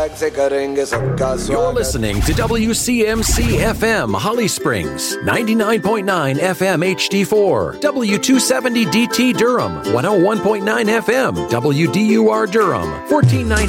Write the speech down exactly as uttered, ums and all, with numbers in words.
Swag से करेंगे सबका You're स्वागत. listening to W C M C F M Holly Springs, ninety-nine point nine F M H D four, W two seventy D T Durham, one oh one point nine F M W D U R Durham, fourteen ninety